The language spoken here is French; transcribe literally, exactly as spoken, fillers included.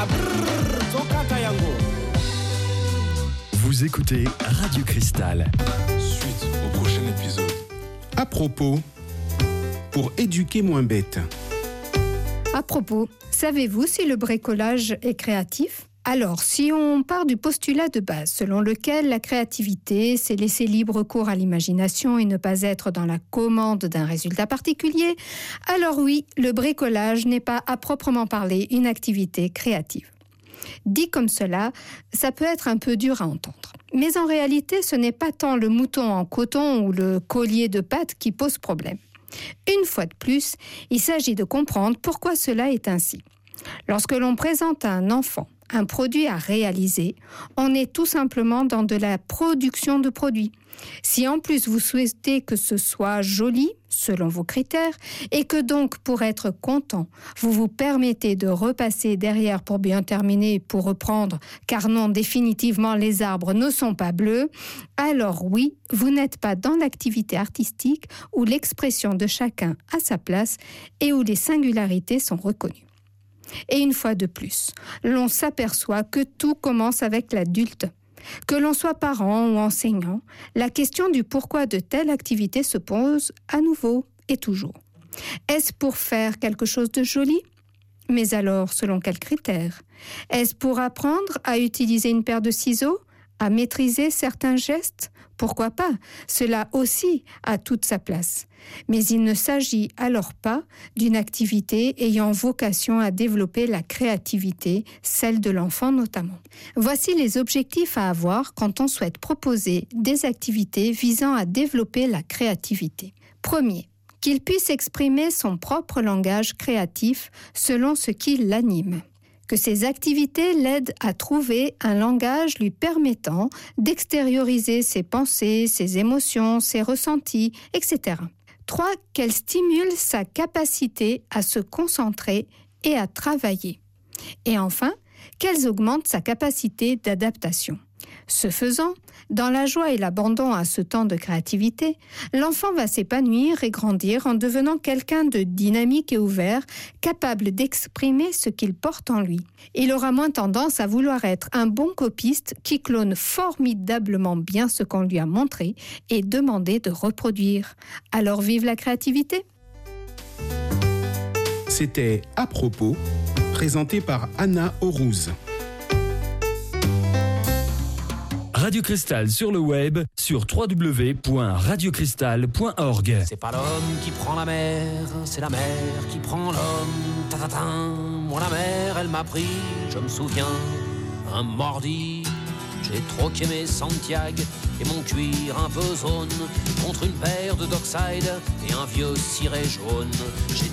Vous écoutez Radio Cristal. Suite au prochain épisode. À propos, pour éduquer moins bête. À propos, savez-vous si le bricolage est créatif ? Alors, si on part du postulat de base, selon lequel la créativité, c'est laisser libre cours à l'imagination et ne pas être dans la commande d'un résultat particulier, alors oui, le bricolage n'est pas à proprement parler une activité créative. Dit comme cela, ça peut être un peu dur à entendre. Mais en réalité, ce n'est pas tant le mouton en coton ou le collier de pâte qui pose problème. Une fois de plus, il s'agit de comprendre pourquoi cela est ainsi. Lorsque l'on présente à un enfant un produit à réaliser, on est tout simplement dans de la production de produits. Si en plus vous souhaitez que ce soit joli, selon vos critères, et que donc pour être content, vous vous permettez de repasser derrière pour bien terminer, pour reprendre, car non, définitivement les arbres ne sont pas bleus, alors oui, vous n'êtes pas dans l'activité artistique où l'expression de chacun a sa place et où les singularités sont reconnues. Et une fois de plus, l'on s'aperçoit que tout commence avec l'adulte. Que l'on soit parent ou enseignant, la question du pourquoi de telle activité se pose à nouveau et toujours. Est-ce pour faire quelque chose de joli ? Mais alors, selon quels critères ? Est-ce pour apprendre à utiliser une paire de ciseaux ? À maîtriser certains gestes ? Pourquoi pas ? Cela aussi a toute sa place. Mais il ne s'agit alors pas d'une activité ayant vocation à développer la créativité, celle de l'enfant notamment. Voici les objectifs à avoir quand on souhaite proposer des activités visant à développer la créativité. Premier, qu'il puisse exprimer son propre langage créatif selon ce qui l'anime. Que ces activités l'aident à trouver un langage lui permettant d'extérioriser ses pensées, ses émotions, ses ressentis, et cetera. Trois, qu'elle stimule sa capacité à se concentrer et à travailler. Et enfin, qu'elles augmentent sa capacité d'adaptation. Ce faisant, dans la joie et l'abandon à ce temps de créativité, l'enfant va s'épanouir et grandir en devenant quelqu'un de dynamique et ouvert, capable d'exprimer ce qu'il porte en lui. Il aura moins tendance à vouloir être un bon copiste qui clone formidablement bien ce qu'on lui a montré et demander de reproduire. Alors vive la créativité! C'était À propos, présenté par Anna Aurouz. Radio Cristal sur le web sur w w w point radio cristal point org. C'est pas l'homme qui prend la mer, c'est la mer qui prend l'homme. Ta-ta-ta. Moi la mer, elle m'a pris, je me souviens, un mordi. J'ai troqué mes Santiago et mon cuir un peu zone contre une paire de Dockside et un vieux ciré jaune. J'ai